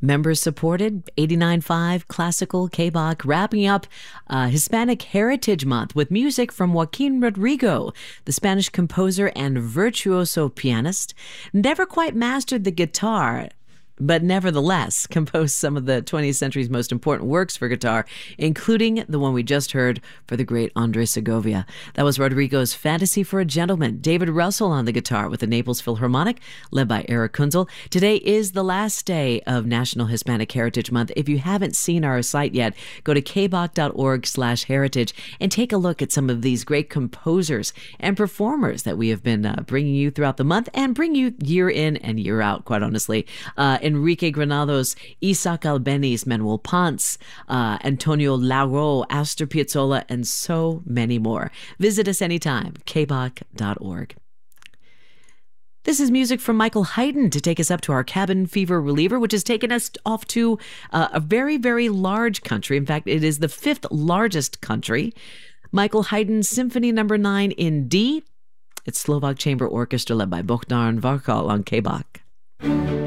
Members supported, 89.5 Classical KBAC, wrapping up Hispanic Heritage Month with music from Joaquin Rodrigo, the Spanish composer and virtuoso pianist. Never quite mastered the guitar, but nevertheless composed some of the 20th century's most important works for guitar, including the one we just heard for the great Andres Segovia. That was Rodrigo's Fantasy for a Gentleman. David Russell on the guitar with the Naples Philharmonic, led by Eric Kunzel. Today is the last day of National Hispanic Heritage Month. If you haven't seen our site yet, go to kbach.org/heritage and take a look at some of these great composers and performers that we have been bringing you throughout the month and bring you year in and year out, quite honestly. Enrique Granados, Isaac Albeniz, Manuel Ponce, Antonio Lauro, Astor Piazzolla, and so many more. Visit us anytime, kbach.org. This is music from Michael Haydn to take us up to our cabin fever reliever, which has taken us off to a very, very large country. In fact, it is the 5th largest country. Michael Haydn Symphony No. 9 in D. It's Slovak Chamber Orchestra led by Bohdan Varkal on KBAC.